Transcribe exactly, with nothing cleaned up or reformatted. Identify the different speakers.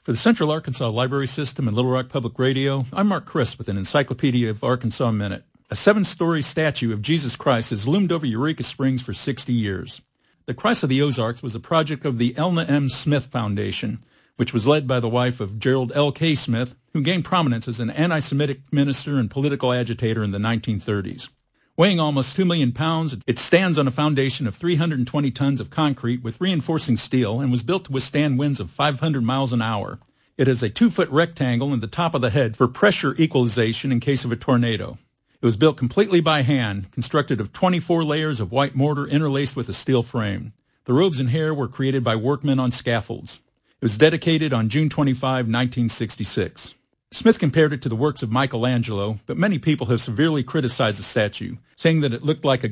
Speaker 1: For the Central Arkansas Library System and Little Rock Public Radio, I'm Mark Crisp with an Encyclopedia of Arkansas Minute. A seven-story statue of Jesus Christ has loomed over Eureka Springs for sixty years. The Christ of the Ozarks was a project of the Elna M. Smith Foundation, which was led by the wife of Gerald L K. Smith, who gained prominence as an anti-Semitic minister and political agitator in the nineteen thirties. Weighing almost two million pounds, it stands on a foundation of three hundred twenty tons of concrete with reinforcing steel and was built to withstand winds of five hundred miles an hour. It has a two-foot rectangle in the top of the head for pressure equalization in case of a tornado. It was built completely by hand, constructed of twenty-four layers of white mortar interlaced with a steel frame. The robes and hair were created by workmen on scaffolds. It was dedicated on June twenty-fifth, nineteen sixty-six. Smith compared it to the works of Michelangelo, but many people have severely criticized the statue, saying that it looked like a